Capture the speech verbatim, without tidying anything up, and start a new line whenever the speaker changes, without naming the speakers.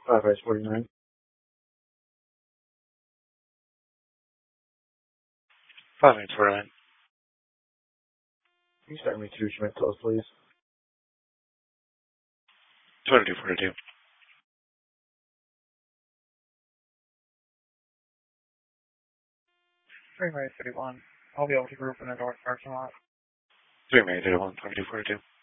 five ice forty-nine. five ice forty-nine. Can you start me two Schmidt close, please? twenty-two forty-two.
three May thirty-one. I'll be able to group in the north parking lot.
three May thirty-one, twenty-two forty-two.